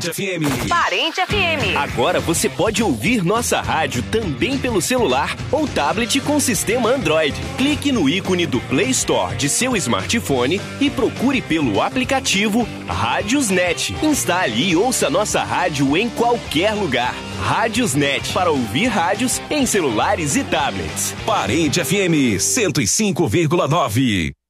FM. Parente FM. Agora você pode ouvir nossa rádio também pelo celular ou tablet com sistema Android. Clique no ícone do Play Store de seu smartphone e procure pelo aplicativo Rádiosnet. Instale e ouça nossa rádio em qualquer lugar. Rádiosnet, para ouvir rádios em celulares e tablets. Parente FM 105,9.